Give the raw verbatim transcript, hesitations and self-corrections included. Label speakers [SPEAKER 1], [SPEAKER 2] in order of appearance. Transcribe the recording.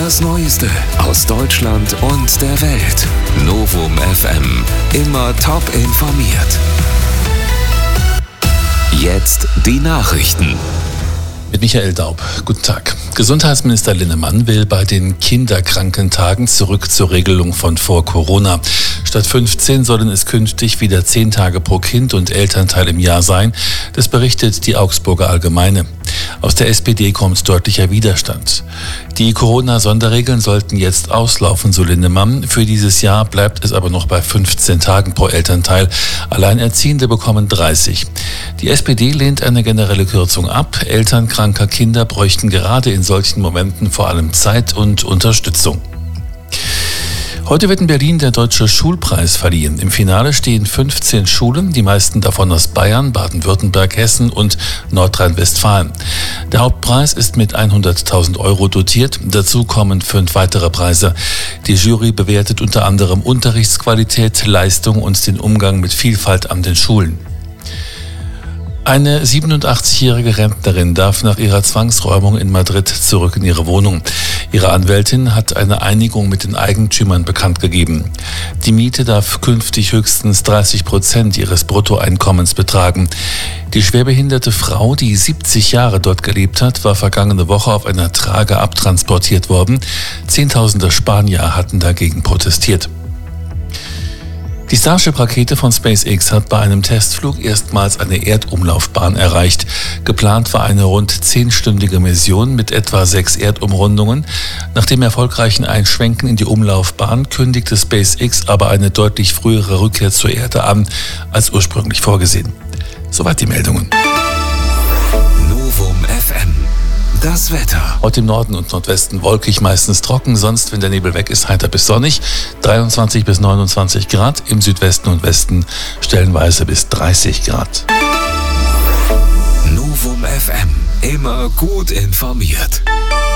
[SPEAKER 1] Das Neueste aus Deutschland und der Welt. Novum F M. Immer top informiert. Jetzt die Nachrichten.
[SPEAKER 2] Mit Michael Daub. Guten Tag. Gesundheitsminister Linnemann will bei den Kinderkrankentagen zurück zur Regelung von vor Corona. Statt fünfzehn sollen es künftig wieder zehn Tage pro Kind und Elternteil im Jahr sein. Das berichtet die Augsburger Allgemeine. Aus der S P D kommt deutlicher Widerstand. Die Corona-Sonderregeln sollten jetzt auslaufen, so Linnemann. Für dieses Jahr bleibt es aber noch bei fünfzehn Tagen pro Elternteil. Alleinerziehende bekommen dreißig. Die S P D lehnt eine generelle Kürzung ab. Eltern kranker Kinder bräuchten gerade in solchen Momenten vor allem Zeit und Unterstützung. Heute wird in Berlin der Deutsche Schulpreis verliehen. Im Finale stehen fünfzehn Schulen, die meisten davon aus Bayern, Baden-Württemberg, Hessen und Nordrhein-Westfalen. Der Hauptpreis ist mit hunderttausend Euro dotiert. Dazu kommen fünf weitere Preise. Die Jury bewertet unter anderem Unterrichtsqualität, Leistung und den Umgang mit Vielfalt an den Schulen. Eine siebenundachtzigjährige Rentnerin darf nach ihrer Zwangsräumung in Madrid zurück in ihre Wohnung. Ihre Anwältin hat eine Einigung mit den Eigentümern bekannt gegeben. Die Miete darf künftig höchstens dreißig Prozent ihres Bruttoeinkommens betragen. Die schwerbehinderte Frau, die siebzig Jahre dort gelebt hat, war vergangene Woche auf einer Trage abtransportiert worden. Zehntausende Spanier hatten dagegen protestiert. Die Starship-Rakete von SpaceX hat bei einem Testflug erstmals eine Erdumlaufbahn erreicht. Geplant war eine rund zehnstündige Mission mit etwa sechs Erdumrundungen. Nach dem erfolgreichen Einschwenken in die Umlaufbahn kündigte SpaceX aber eine deutlich frühere Rückkehr zur Erde an, als ursprünglich vorgesehen. Soweit die Meldungen.
[SPEAKER 1] Novum F M. Das Wetter.
[SPEAKER 2] Heute im Norden und Nordwesten wolkig, meistens trocken, sonst, wenn der Nebel weg ist, heiter bis sonnig. dreiundzwanzig bis neunundzwanzig Grad, im Südwesten und Westen stellenweise bis dreißig Grad.
[SPEAKER 1] Novum F M. Immer gut informiert.